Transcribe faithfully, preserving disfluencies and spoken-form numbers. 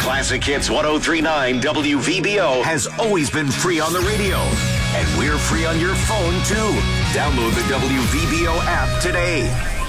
Classic Hits one oh three point nine W V B O has always been free on the radio. And we're free on your phone, too. Download the W V B O app today.